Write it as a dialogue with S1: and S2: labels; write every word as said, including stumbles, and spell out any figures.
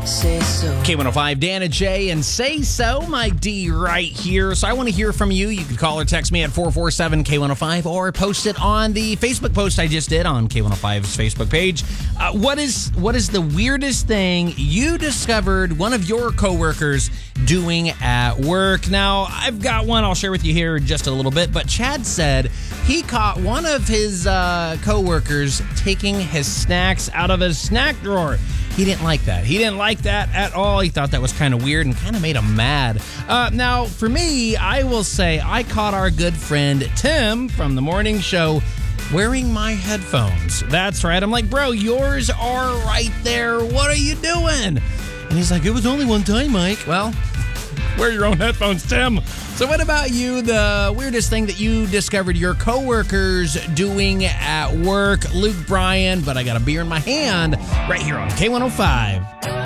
S1: say so.
S2: K one oh five, Dan and Jay, and Say So, Mike D right here. So I want to hear from you. You can call or text me at four four seven K one oh five or post it on the Facebook post I just did on K one oh five's Facebook page. Uh, what is what is the weirdest thing you discovered one of your coworkers doing at work? Now, I've got one I'll share with you here in just a little bit, but Chad said he caught one of his uh, coworkers taking his snacks out of his snack drawer. He didn't like that. He didn't like that at all. He thought that was kind of weird and kind of made him mad. Uh, now, for me, I will say I caught our good friend Tim from the morning show wearing my headphones. That's right. I'm like, bro, yours are right there. What are you doing? And he's like, it was only one time, Mike. Well, wear your own headphones, Tim. So what about you? The weirdest thing that you discovered your coworkers doing at work? Luke Bryan, but I got a beer in my hand right here on K one oh five.